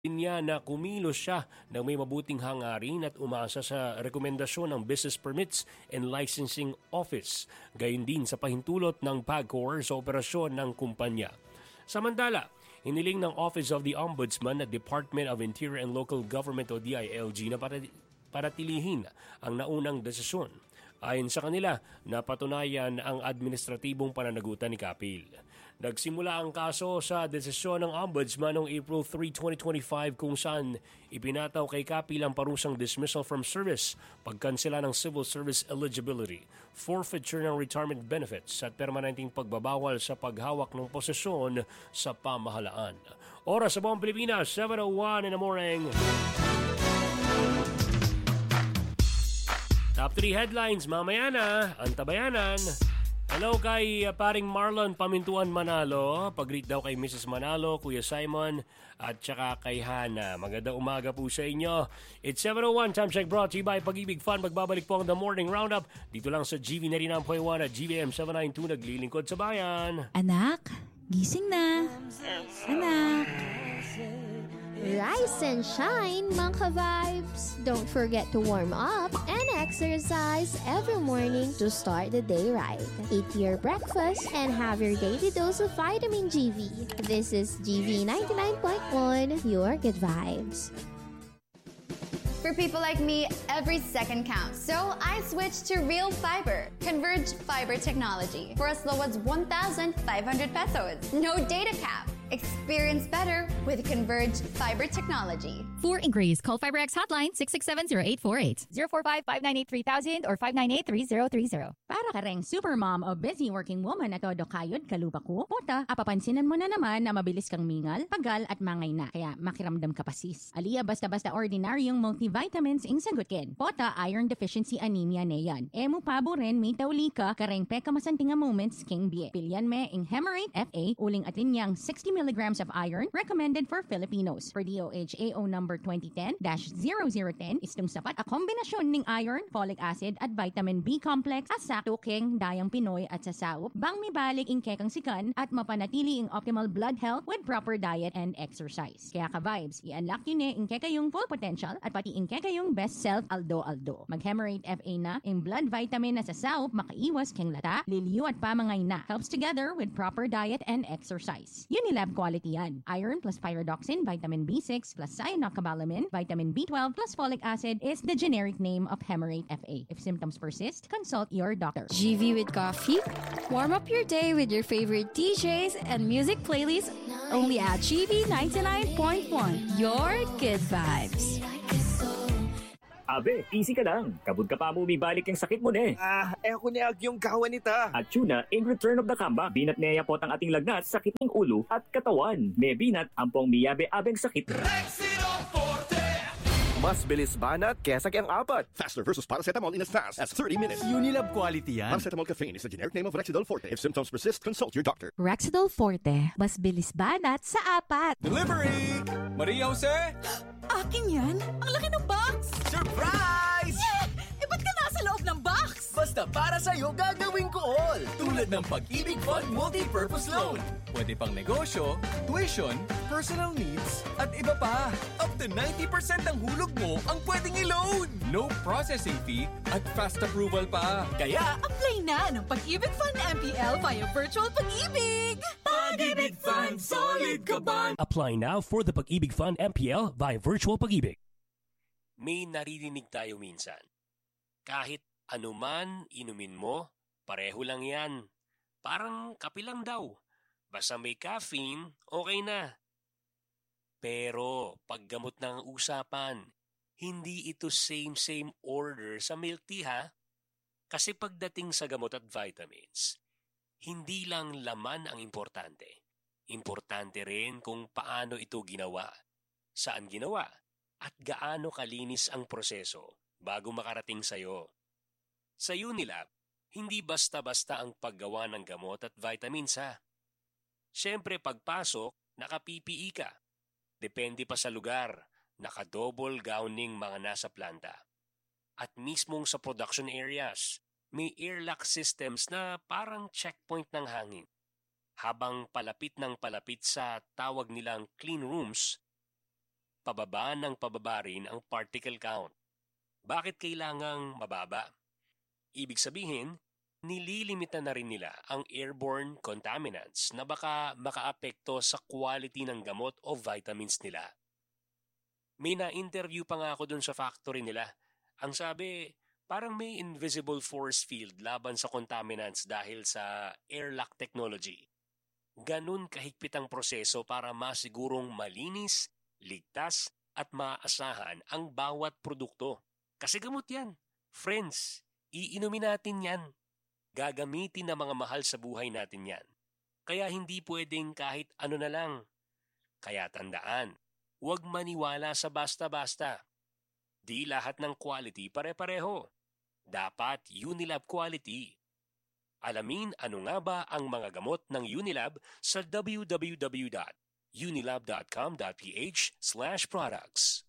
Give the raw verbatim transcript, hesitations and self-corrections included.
niya na kumilos siya ng may mabuting hangarin at umasa sa rekomendasyon ng Business Permits and Licensing Office, gayon din sa pahintulot ng PAGCOR sa operasyon ng kumpanya. Samantala, hiniling ng Office of the Ombudsman at Department of Interior and Local Government o D I L G na paratilihin ang naunang desisyon. Ayon sa kanila, napatunayan ang administratibong pananagutan ni Kapil. Nagsimula ang kaso sa desisyon ng Ombudsman noong April third, twenty twenty-five kung saan ipinataw kay Kapil ang parusang dismissal from service, pagkansela ng civil service eligibility, forfeiture ng retirement benefits at permanenteng pagbabawal sa paghawak ng posisyon sa pamahalaan. Oras sa buong Pilipinas, seven oh one in the morning. Top three headlines, mamaya na, antabayanan. Hello kay uh, paring Marlon Pamintuan Manalo. Pag-greet daw kay Missus Manalo, Kuya Simon, at saka kay Hana. Magandang umaga po sa inyo. It's seven oh one, time check brought to you by Pag-ibig Fun. Magbabalik po ang The Morning Roundup dito lang sa G V ninety-nine point one at G V M seven ninety-two, naglilingkod sa bayan. Anak, gising na. Anak. Rise and shine, mga vibes! Don't forget to warm up and exercise every morning to start the day right. Eat your breakfast and have your daily dose of vitamin G V. This is G V ninety-nine point one, your good vibes. For people like me, every second counts. So I switched to Real Fiber, Converge Fiber Technology, for as low as one thousand five hundred pesos. No data cap. Experience better with Converge Fiber Technology. For inquiries, call FiberX hotline six six seven, zero eight four eight, zero four five, five nine eight, three thousand or five nine eight, three zero three zero. Para ka ring supermom o busy working woman na todo kayod kaluba ko, puta, apapansinan mo na naman na mabilis kang mingal, pagal at mangay na. Kaya makiramdam ka pasis. Aliya basta-basta ordinaryong multivitamins ing sagutkin. Pota iron deficiency anemia na yan. Emu pabo rin may tawli ka kareng peka masantinga moments king bie. Pilyan me ing Hemarate F A uling atin niyang sixty milligrams of iron recommended for Filipinos. For D O H A O number twenty ten dash zero zero one zero istong sapat a kombinasyon ning iron, folic acid at vitamin B complex as sakto king dayang Pinoy at sasaup bang mibalik ing kekang sikan at mapanatili ing optimal blood health with proper diet and exercise. Kaya ka vibes, i-unlock yun eh ing kekayong full potential at pati ing kekayong best self aldo aldo. Mag-Hemarate F A na ing blood vitamin na sasaup makaiwas keng lata, liliyo at pamangay na. Helps together with proper diet and exercise. Unilab quality yan. Iron plus pyridoxine, vitamin B six plus cyanocobalamin, vitamin B twelve plus folic acid is the generic name of Hemarate F A. If symptoms persist, consult your doctor. G V with coffee? Warm up your day with your favorite D Js and music playlists only at G V ninety-nine point one. Your good vibes. Abe, easy ka lang. Kabud ka pa mo umibalik yung sakit mo ne. Ah, eh ako ni Ag yung kawan nita. At tuna, in return of the kamba, binat niya po ang ating lagnat, sakit ng ulo at katawan. May binat, ampong miyabe-abeng sakit. Rexidol Forte! Mas bilis banat kesa kayang apat. Faster versus paracetamol in as fast as thirty minutes. Unilab quality yan. Paracetamol caffeine is the generic name of Rexidol Forte. If symptoms persist, consult your doctor. Rexidol Forte, mas bilis banat sa apat. Delivery! Maria Jose? Akin yan? Ang laki ng box! Surprise! Yeah! Eh, ba't ka nasa loob ng box? Basta para sa'yo gagawin ko all. Tulad ng Pag-ibig Fund Multi-Purpose Loan. Pwede pang negosyo, tuition, personal needs, at iba pa. Up to ninety percent ng hulog mo ang pwedeng i-loan. No processing fee at fast approval pa. Kaya, apply na ng Pag-ibig Fund M P L via Virtual Pag-ibig. Pag-ibig Fund, solid ka ba? Apply now for the Pag-ibig Fund M P L via Virtual Pag-ibig. May naririnig tayo minsan. Kahit anuman inumin mo, pareho lang yan. Parang kape lang daw. Basta may caffeine, okay na. Pero paggamot ng usapan, hindi ito same-same order sa milk tea ha? Kasi pagdating sa gamot at vitamins, hindi lang laman ang importante. Importante rin kung paano ito ginawa, saan ginawa, at gaano kalinis ang proseso bago makarating sa'yo. Sa Unilab, hindi basta-basta ang paggawa ng gamot at vitamins ha. Siyempre pagpasok, naka-P P E ka. Depende pa sa lugar, naka-double gowning mga nasa planta. At mismong sa production areas, may airlock systems na parang checkpoint ng hangin. Habang palapit ng palapit sa tawag nilang clean rooms, pababa ng pababa rin ang particle count. Bakit kailangang mababa? Ibig sabihin, nililimita na rin nila ang airborne contaminants na baka makaapekto sa quality ng gamot o vitamins nila. May na-interview pa nga ako dun sa factory nila. Ang sabi, parang may invisible force field laban sa contaminants dahil sa airlock technology. Ganun kahigpit ang proseso para masigurong malinis, ligtas at maasahan ang bawat produkto. Kasi gamot yan. Friends, iinumin natin yan. Gagamitin ng mga mahal sa buhay natin yan. Kaya hindi pwedeng kahit ano na lang. Kaya tandaan, huwag maniwala sa basta-basta. Di lahat ng quality pare-pareho. Dapat Unilab quality. Alamin ano nga ba ang mga gamot ng Unilab sa w w w dot unilab dot com dot p h slash products.